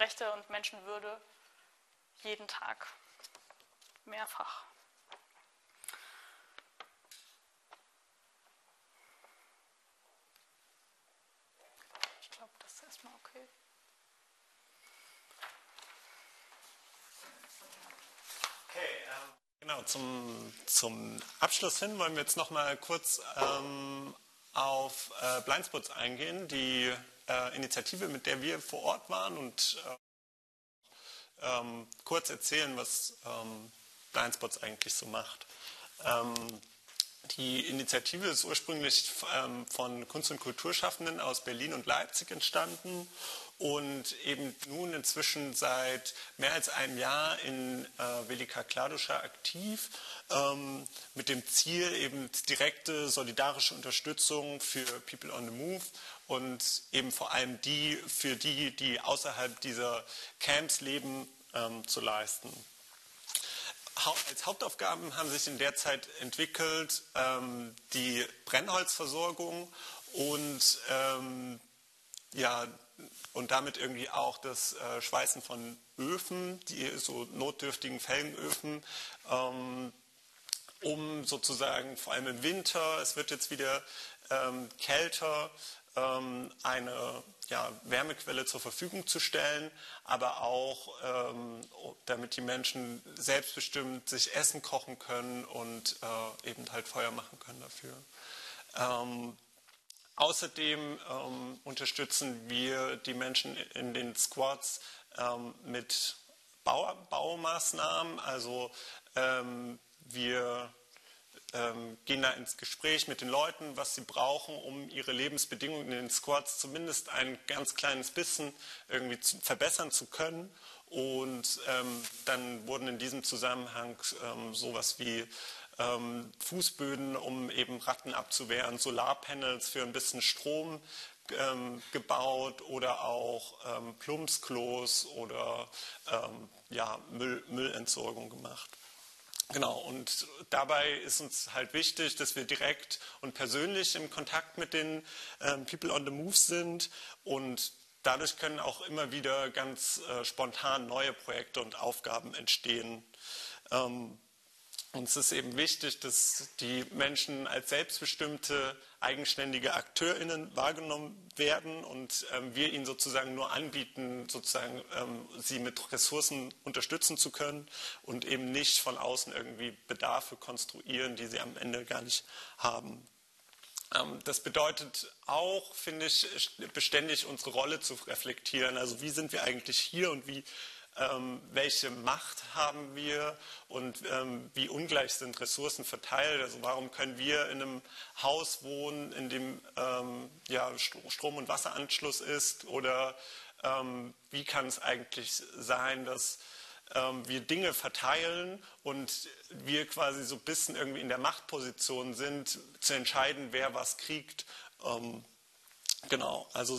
Rechte und Menschenwürde jeden Tag. Mehrfach. Ich glaube, das ist erstmal okay. Okay, genau, zum Abschluss hin wollen wir jetzt noch mal kurz auf Blindspots eingehen, die Initiative, mit der wir vor Ort waren, und kurz erzählen, was Blindspots eigentlich so macht. Die Initiative ist ursprünglich von Kunst- und Kulturschaffenden aus Berlin und Leipzig entstanden und eben nun inzwischen seit mehr als einem Jahr in Velika Kladuša aktiv, mit dem Ziel, eben direkte solidarische Unterstützung für People on the Move und eben vor allem für die außerhalb dieser Camps leben, zu leisten. Als Hauptaufgaben haben sich in der Zeit entwickelt die Brennholzversorgung und damit irgendwie auch das Schweißen von Öfen, die so notdürftigen Felgenöfen, um sozusagen vor allem im Winter, es wird jetzt wieder kälter, eine Wärmequelle zur Verfügung zu stellen, aber auch damit die Menschen selbstbestimmt sich Essen kochen können und eben halt Feuer machen können dafür. Außerdem unterstützen wir die Menschen in den Squads mit Baumaßnahmen, also wir gehen da ins Gespräch mit den Leuten, was sie brauchen, um ihre Lebensbedingungen in den Squads zumindest ein ganz kleines bisschen irgendwie verbessern zu können. Und dann wurden in diesem Zusammenhang sowas wie Fußböden, um eben Ratten abzuwehren, Solarpanels für ein bisschen Strom gebaut oder auch Plumpsklos oder Müllentsorgung gemacht. Genau, und dabei ist uns halt wichtig, dass wir direkt und persönlich im Kontakt mit den People on the Move sind, und dadurch können auch immer wieder ganz spontan neue Projekte und Aufgaben entstehen. Uns ist eben wichtig, dass die Menschen als selbstbestimmte, eigenständige AkteurInnen wahrgenommen werden und wir ihnen sozusagen nur anbieten, sozusagen sie mit Ressourcen unterstützen zu können und eben nicht von außen irgendwie Bedarfe konstruieren, die sie am Ende gar nicht haben. Das bedeutet auch, finde ich, beständig unsere Rolle zu reflektieren. Also wie sind wir eigentlich hier und welche Macht haben wir und wie ungleich sind Ressourcen verteilt? Also warum können wir in einem Haus wohnen, in dem Strom- und Wasseranschluss ist? Oder wie kann es eigentlich sein, dass wir Dinge verteilen und wir quasi so ein bisschen irgendwie in der Machtposition sind, zu entscheiden, wer was kriegt? Genau, also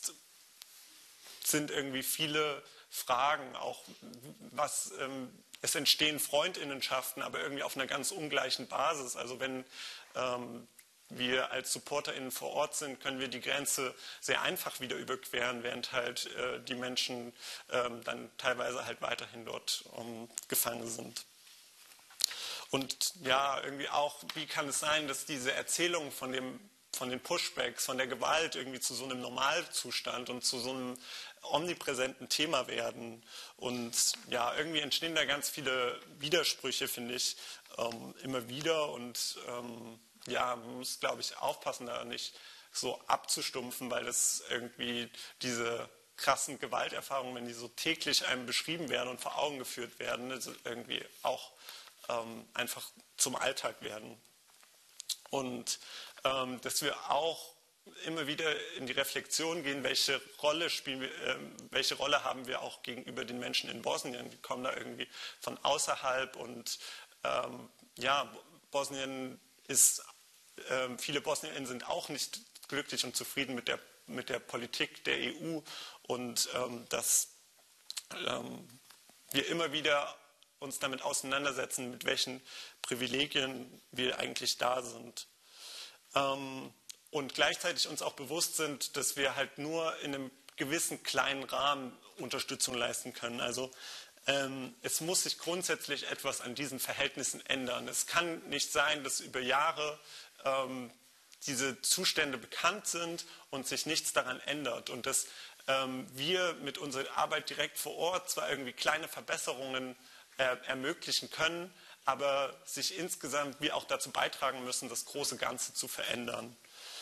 sind irgendwie viele Fragen, auch es entstehen Freundinnenschaften, aber irgendwie auf einer ganz ungleichen Basis. Also wenn wir als SupporterInnen vor Ort sind, können wir die Grenze sehr einfach wieder überqueren, während halt die Menschen dann teilweise halt weiterhin dort gefangen sind. Und ja, irgendwie auch, wie kann es sein, dass diese Erzählung von den Pushbacks, von der Gewalt irgendwie zu so einem Normalzustand und zu so einem omnipräsenten Thema werden. Und ja, irgendwie entstehen da ganz viele Widersprüche, finde ich, immer wieder. Und man muss, glaube ich, aufpassen, da nicht so abzustumpfen, weil das irgendwie diese krassen Gewalterfahrungen, wenn die so täglich einem beschrieben werden und vor Augen geführt werden, irgendwie auch einfach zum Alltag werden. Und dass wir auch immer wieder in die Reflexion gehen, welche Rolle haben wir auch gegenüber den Menschen in Bosnien. Die kommen da irgendwie von außerhalb und Bosnien viele BosnierInnen sind auch nicht glücklich und zufrieden mit der Politik der EU und dass wir immer wieder uns damit auseinandersetzen, mit welchen Privilegien wir eigentlich da sind. Und gleichzeitig uns auch bewusst sind, dass wir halt nur in einem gewissen kleinen Rahmen Unterstützung leisten können. Also es muss sich grundsätzlich etwas an diesen Verhältnissen ändern. Es kann nicht sein, dass über Jahre diese Zustände bekannt sind und sich nichts daran ändert und dass wir mit unserer Arbeit direkt vor Ort zwar irgendwie kleine Verbesserungen ermöglichen können, aber sich insgesamt wir auch dazu beitragen müssen, das große Ganze zu verändern.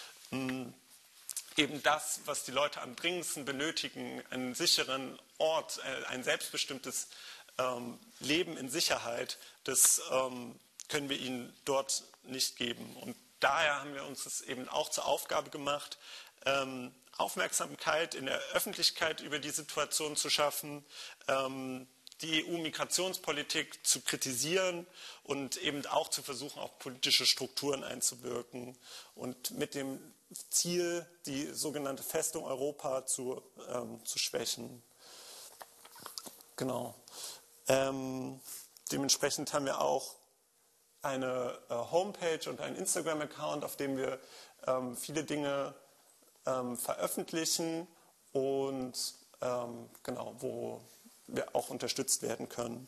Eben das, was die Leute am dringendsten benötigen, einen sicheren Ort, ein selbstbestimmtes Leben in Sicherheit, das können wir ihnen dort nicht geben. Und daher haben wir uns das eben auch zur Aufgabe gemacht, Aufmerksamkeit in der Öffentlichkeit über die Situation zu schaffen, die EU-Migrationspolitik zu kritisieren und eben auch zu versuchen, auf politische Strukturen einzuwirken und mit dem Ziel, die sogenannte Festung Europa zu schwächen. Genau. Dementsprechend haben wir auch eine Homepage und einen Instagram-Account, auf dem wir viele Dinge veröffentlichen und genau, wo wir auch unterstützt werden können.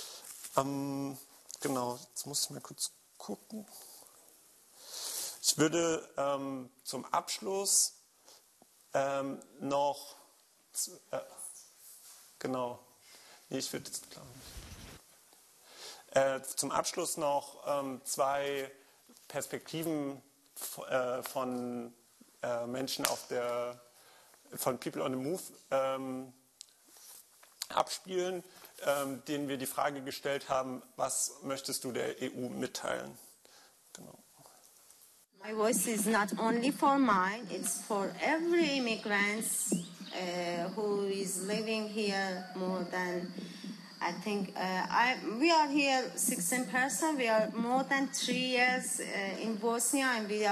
Genau, jetzt muss ich mal kurz gucken. Ich würde zum Abschluss noch, genau, nee, ich würde jetzt glaube ich. Zum Abschluss noch zwei Perspektiven von Menschen von People on the Move abspielen, denen wir die Frage gestellt haben, was möchtest du der EU mitteilen? Genau. My voice is not only for mine, it's for every immigrant who is living here more than, I think, we are here 16 persons, we are more than 3 years in Bosnia and we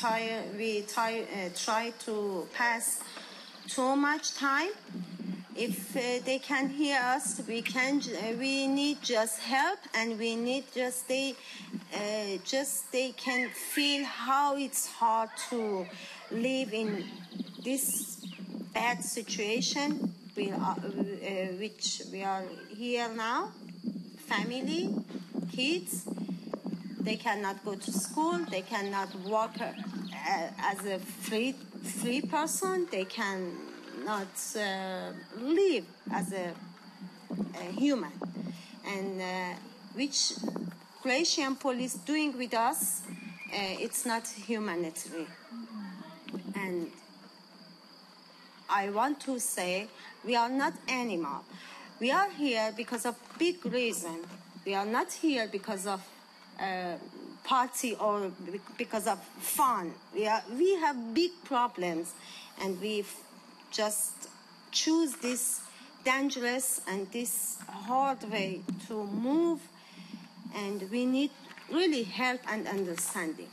try to pass too much time. If they can hear us, we need just help, and we need they can feel how it's hard to live in this bad situation which we are here now. Family, kids, they cannot go to school, they cannot work as a free person, they can not live as a human, and which Croatian police doing with us, it's not humanitarian. And I want to say we are not animal. We are here because of big reason. We are not here because of party or because of fun. We have big problems, and we just choose this dangerous and this hard way to move, and we need really help and understanding.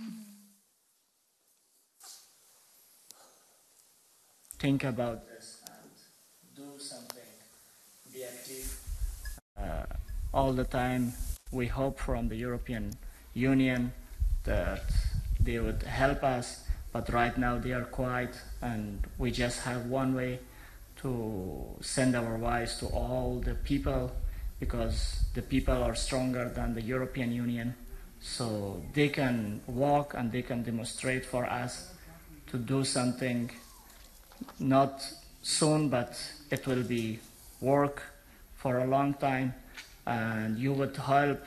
Think about this and do something, be active. All the time we hope from the European Union that they would help us, but right now they are quiet, and we just have one way to send our voice to all the people, because the people are stronger than the European Union, so they can walk and they can demonstrate for us to do something, not soon, but it will be work for a long time, and you would help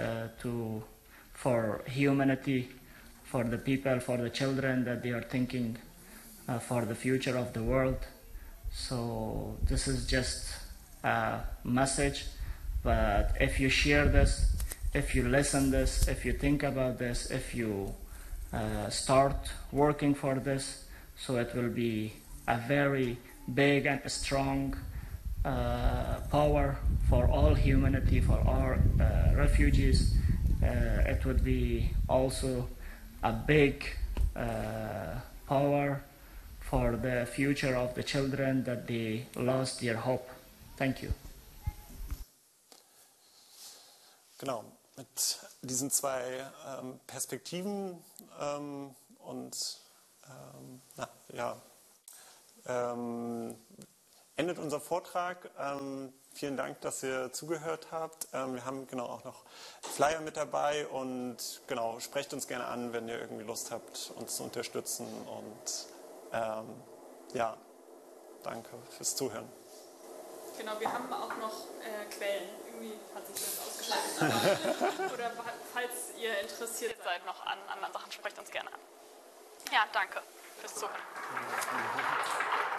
for humanity, for the people, for the children that they are thinking for the future of the world. So this is just a message, but if you share this, if you listen this, if you think about this, if you start working for this, so it will be a very big and strong power for all humanity, for all refugees. It would be also a big power for the future of the children that they lost their hope. Thank you. Genau, mit diesen zwei Perspektiven und endet unser Vortrag. Vielen Dank, dass ihr zugehört habt. Wir haben genau auch noch Flyer mit dabei und genau, sprecht uns gerne an, wenn ihr irgendwie Lust habt, uns zu unterstützen. Und ja, danke fürs Zuhören. Genau, wir haben auch noch Quellen. Irgendwie hat sich das ausgeschaltet. Oder falls ihr interessiert seid noch an anderen Sachen, sprecht uns gerne an. Ja, danke fürs Zuhören.